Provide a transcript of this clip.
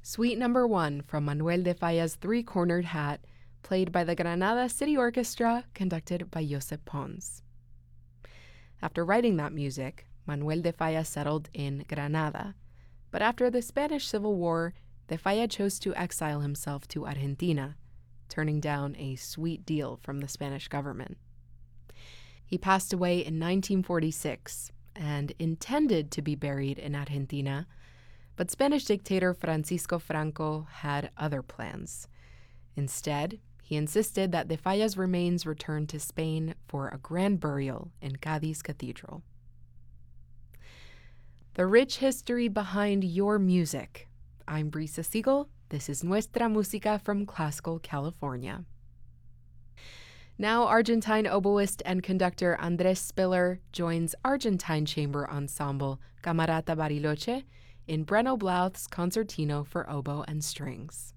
Suite Number 1 from Manuel de Falla's Three-Cornered Hat, played by the Granada City Orchestra, conducted by Josep Pons. After writing that music, Manuel de Falla settled in Granada, but after the Spanish Civil War, de Falla chose to exile himself to Argentina, turning down a sweet deal from the Spanish government. He passed away in 1946 and intended to be buried in Argentina, but Spanish dictator Francisco Franco had other plans. Instead, he insisted that de Falla's remains return to Spain for a grand burial in Cádiz Cathedral. The rich history behind your music. I'm Brisa Siegel. This is Nuestra Música from Classical California. Now Argentine oboist and conductor Andrés Spiller joins Argentine chamber ensemble Camerata Bariloche in Breno Blauth's Concertino for Oboe and Strings.